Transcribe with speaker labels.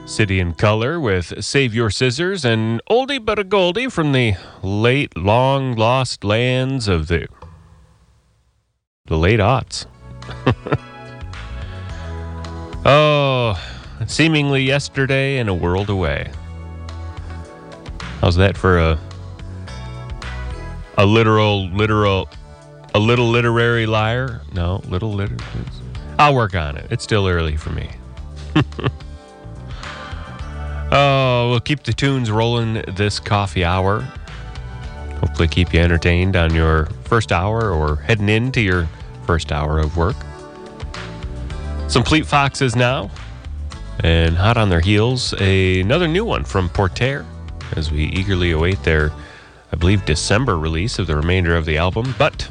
Speaker 1: City and Color with Save Your Scissors, and oldie but a goldie from the late, long-lost lands of the late aughts. Oh, seemingly yesterday and a world away. How's that for a little literary liar? No, little literary. I'll work on it. It's still early for me. Oh, we'll keep the tunes rolling this coffee hour. Hopefully keep you entertained on your first hour or heading into your first hour of work. Some Fleet Foxes now. And hot on their heels, another new one from Porter as we eagerly await their, I believe, December release of the remainder of the album. But